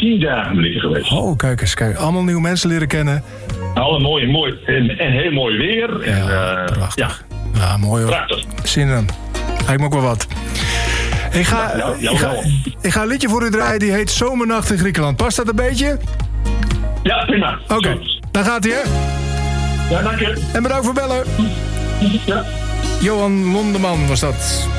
10 dagen ben ik er geweest. Oh, kijk eens. Allemaal nieuwe mensen leren kennen. Alle mooi en heel mooi weer. En, prachtig. Ja, mooi hoor. Prachtig. Zin in. Lijkt me ook wel wat. Ik ga een liedje voor u draaien, die heet Zomernacht in Griekenland. Past dat een beetje? Ja, prima. Oké, dan gaat hij, hè? Ja, dank je. En bedankt voor bellen. Ja. Johan Londeman was dat.